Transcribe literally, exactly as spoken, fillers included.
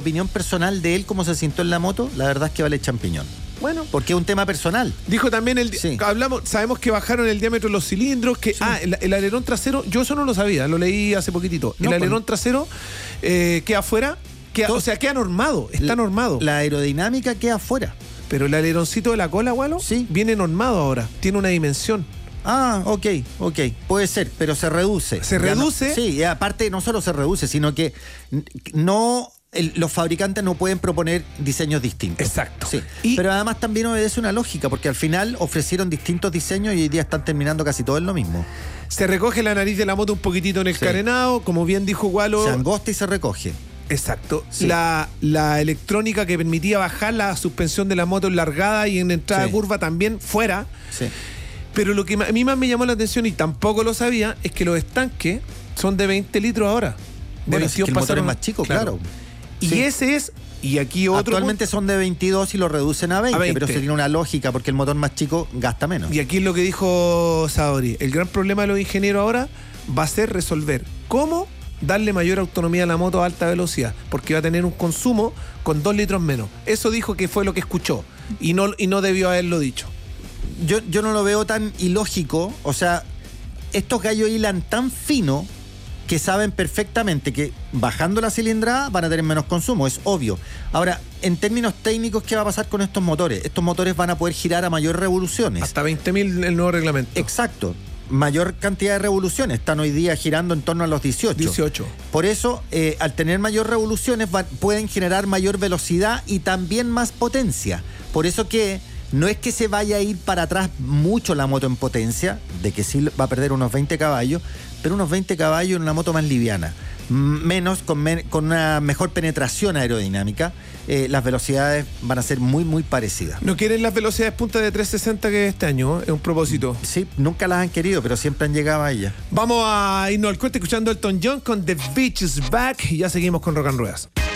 opinión personal de él, cómo se sintió en la moto, la verdad es que vale champiñón. Bueno, porque es un tema personal. Dijo también el sí. hablamos, sabemos que bajaron el diámetro de los cilindros, que sí. ah, el, el alerón trasero, yo eso no lo sabía, lo leí hace poquitito. No, el alerón pues, trasero eh, queda afuera, queda, o sea, queda normado, está la, normado. La aerodinámica queda afuera. Pero el aleroncito de la cola, Walo, sí. viene normado ahora, tiene una dimensión. Ah, ok, ok, puede ser, pero se reduce. ¿Se reduce? No, sí, y aparte no solo se reduce, sino que no... El, los fabricantes no pueden proponer diseños distintos. Exacto. Sí. Y, pero además también obedece una lógica, porque al final ofrecieron distintos diseños y hoy día están terminando casi todo en lo mismo. Se recoge la nariz de la moto un poquitito en el sí. carenado, como bien dijo Walo. Se angosta y se recoge. Exacto. Sí. La, la electrónica que permitía bajar la suspensión de la moto en largada y en entrada sí. de curva también fuera. Sí. Pero lo que a mí más me llamó la atención, y tampoco lo sabía, es que los estanques son de veinte litros ahora. Bueno, es que el motor es más chico, claro. claro. Y sí. ese es, y aquí otro... Actualmente son de veintidós y lo reducen a veinte, a veinte, pero eso tiene una lógica porque el motor más chico gasta menos. Y aquí es lo que dijo Saori. El gran problema de los ingenieros ahora va a ser resolver cómo darle mayor autonomía a la moto a alta velocidad, porque va a tener un consumo con dos litros menos. Eso dijo que fue lo que escuchó y no, y no debió haberlo dicho. Yo, yo no lo veo tan ilógico. O sea, estos gallos hilan tan fino que saben perfectamente que bajando la cilindrada van a tener menos consumo, es obvio. Ahora, en términos técnicos, ¿qué va a pasar con estos motores? Estos motores van a poder girar a mayores revoluciones. Hasta veinte mil el nuevo reglamento. Exacto. Mayor cantidad de revoluciones. Están hoy día girando en torno a los dieciocho. dieciocho. Por eso, eh, al tener mayor revoluciones, va, pueden generar mayor velocidad y también más potencia. Por eso que no es que se vaya a ir para atrás mucho la moto en potencia, de que sí va a perder unos veinte caballos, pero unos veinte caballos en una moto más liviana, menos, con, men, con una mejor penetración aerodinámica, eh, las velocidades van a ser muy, muy parecidas. ¿No quieren las velocidades punta de trescientos sesenta que este año? Es un propósito. Sí, nunca las han querido, pero siempre han llegado a ellas. Vamos a irnos al corte escuchando Elton John con The Beach is Back y ya seguimos con Rock and Ruedas.